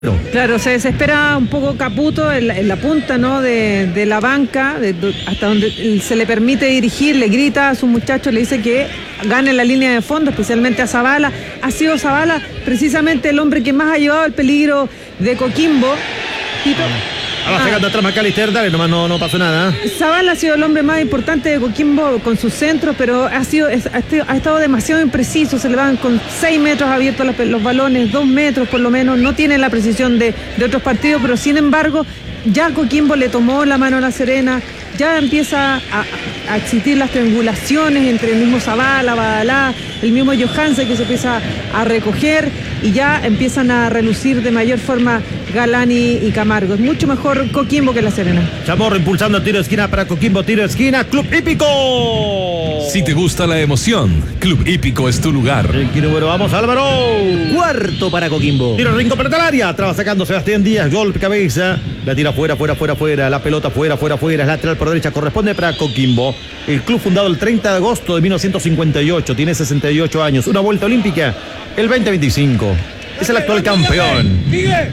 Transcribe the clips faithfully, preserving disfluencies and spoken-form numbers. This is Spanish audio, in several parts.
Claro, se desespera un poco Caputo en la, en la punta, ¿no? de, de la banca, de, de, hasta donde se le permite dirigir, le grita a sus muchachos, le dice que gane la línea de fondo, especialmente a Zavala. Ha sido Zavala precisamente el hombre que más ha llevado el peligro de Coquimbo. Tito. Ah, va sacando atrás McAllister, dale, nomás no, no pasó nada. ¿eh? Zavala ha sido el hombre más importante de Coquimbo con sus centros, pero ha sido ha estado demasiado impreciso. Se le van con seis metros abiertos los, los balones, dos metros por lo menos. No tiene la precisión de, de otros partidos, pero sin embargo, ya Coquimbo le tomó la mano a La Serena. Ya empieza a, a existir las triangulaciones entre el mismo Zavala, Badalá, el mismo Johansen que se empieza a recoger y ya empiezan a relucir de mayor forma Galani y Camargo. Es mucho mejor Coquimbo que La Serena. Chamorro impulsando tiro de esquina para Coquimbo, tiro de esquina, Club Hípico. Si te gusta la emoción, Club Hípico es tu lugar. El número, vamos Álvaro. Cuarto para Coquimbo. Tiro rincón para el área, traba sacando Sebastián Díaz, golpe cabeza, la tira fuera, fuera, fuera, fuera, la pelota fuera, fuera, fuera, es lateral por derecha, corresponde para Coquimbo. El club fundado el treinta de agosto de mil novecientos cincuenta y ocho, tiene sesenta y ocho años, una vuelta olímpica el veinte veinticinco. Es el actual campeón.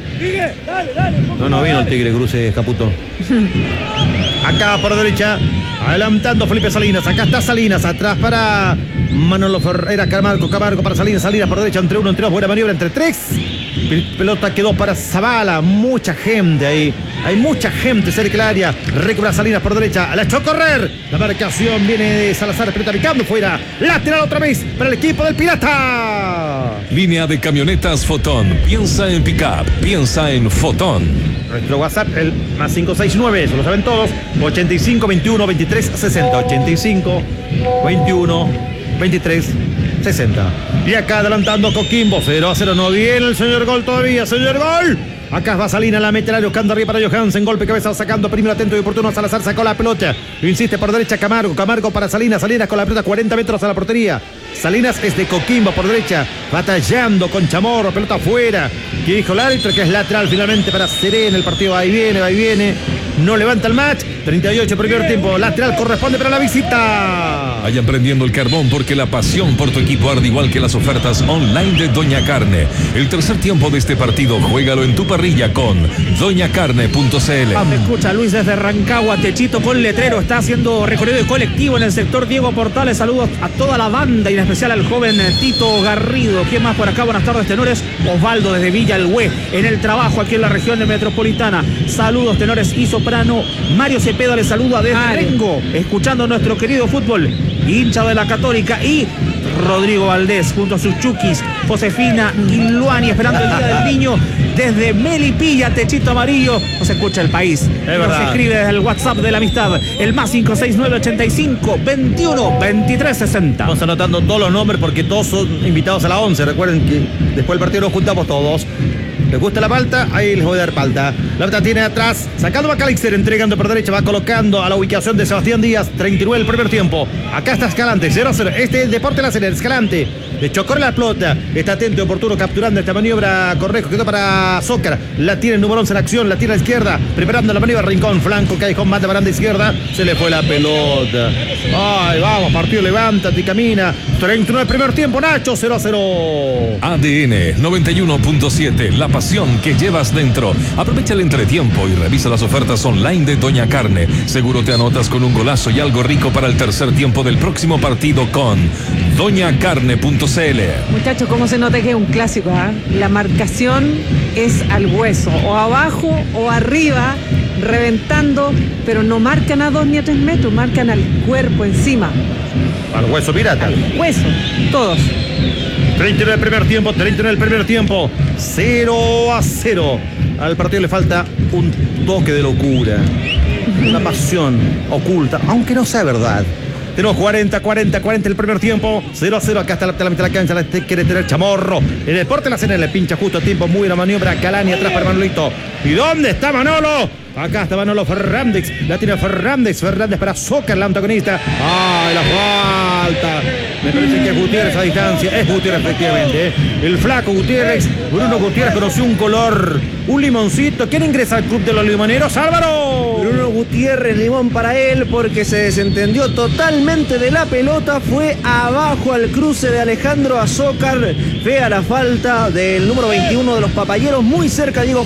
No, no vino el Tigre Cruces, Caputo. Acá por derecha, adelantando Felipe Salinas. Acá está Salinas, atrás para Manolo Ferreira, Camargo, Camargo para Salinas, Salinas por derecha, entre uno, entre dos, buena maniobra, entre tres. Pelota quedó para Zavala, mucha gente ahí. Hay mucha gente cerca del área. Recupera Salinas por derecha, la echó a correr. La marcación viene de Salazar, pelota picando fuera. Lateral otra vez para el equipo del Pirata. Línea de camionetas Fotón. Piensa en pick-up, piensa en Fotón. Nuestro WhatsApp, el más cinco seis nueve, eso lo saben todos. ochenta y cinco, veintiuno, veintitrés, sesenta. ochenta y cinco, veintiuno, veintitrés, sesenta. Y acá adelantando Coquimbo, cero a cero, no viene el señor gol todavía, señor gol. Acá va Salinas, la mete, la buscando arriba para Johansen, golpe cabeza, sacando primero atento y oportuno, Salazar sacó la pelota, lo insiste por derecha Camargo, Camargo para Salinas, Salinas con la pelota cuarenta metros a la portería. Salinas es de Coquimbo por derecha, batallando con Chamorro, pelota afuera, que dijo el árbitro que es lateral finalmente para Serena, el partido va y viene, va y viene, no levanta el match, treinta y ocho primer tiempo, lateral corresponde para la visita. Vayan prendiendo el carbón porque la pasión por tu equipo arde igual que las ofertas online de Doña Carne. El tercer tiempo de este partido, juégalo en tu parrilla con doña carne punto c l. Me escucha Luis desde Rancagua, techito con letrero, está haciendo recorrido de colectivo en el sector Diego Portales. Saludos a toda la banda y en especial al joven Tito Garrido. ¿Quién más por acá? Buenas tardes, tenores. Osvaldo desde Villa El Hue, en el trabajo aquí en la región de metropolitana. Saludos, tenores y soprano. Mario Cepeda le saluda desde Rengo, escuchando nuestro querido fútbol, hincha de la Católica. Y Rodrigo Valdés junto a sus chukis, Josefina y Luani, esperando el día del niño desde Melipilla, techito amarillo. Nos escucha el país, es nos verdad. Escribe desde el WhatsApp de la amistad, el más cinco seis nueve, ochenta y cinco, veintiuno, veintitrés, sesenta. Vamos anotando todos los nombres porque todos son invitados a la once. Recuerden que después del partido nos juntamos todos. ¿Les gusta la palta? Ahí les voy a dar palta. La palta tiene atrás, sacando a McAllister, entregando por derecha, va colocando a la ubicación de Sebastián Díaz. treinta y nueve el primer tiempo. Acá está Escalante, cero a cero. Este es el Deporte La Serena, Escalante. Le chocó la pelota. Está atento y oportuno capturando esta maniobra. Correjo, quedó para Zócar. La tiene el número once en acción, la tira a la izquierda. Preparando la maniobra, Rincón, flanco, Callejón, mata baranda izquierda. Se le fue la pelota. Ay, vamos, partido, levántate y camina. treinta y nueve el primer tiempo, Nacho, cero a cero. A D N noventa y uno punto siete, la pasión que llevas dentro. Aprovecha el entretiempo y revisa las ofertas online de Doña Carne. Seguro te anotas con un golazo y algo rico para el tercer tiempo del próximo partido con doña carne punto c l. Muchachos, ¿cómo se nota que es un clásico? ¿eh? La marcación es al hueso, o abajo o arriba, reventando, pero no marcan a dos ni a tres metros, marcan al cuerpo encima. Al hueso pirata. Al hueso, todos. treinta y nueve el primer tiempo, treinta y nueve el primer tiempo, cero a cero. Al partido le falta un toque de locura, una pasión oculta, aunque no sea verdad. Tenemos cuarenta, cuarenta, cuarenta el primer tiempo, cero a cero. Acá está la, la mitad de la cancha, la quiere tener Chamorro. El Deporte La Serena le pincha justo a tiempo, muy buena maniobra. Calani atrás para Manolito. ¿Y dónde está Manolo? Acá está Manolo Fernández. La tiene Fernández. Fernández para Zócar, la antagonista. ¡Ay, la falta! Me parece que es Gutiérrez a distancia. Es Gutiérrez, efectivamente. ¿eh? El flaco Gutiérrez. Bruno Gutiérrez conoció un color, un limoncito. ¿Quién ingresa al club de los limoneros? ¡Álvaro! Bruno Gutiérrez, limón para él porque se desentendió totalmente de la pelota. Fue abajo al cruce de Alejandro Azócar. Fea la falta del número veintiuno de los papayeros. Muy cerca Diego